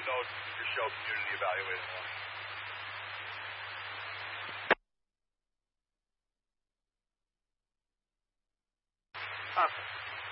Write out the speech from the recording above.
to know your show, Community Evaluating One. Awesome.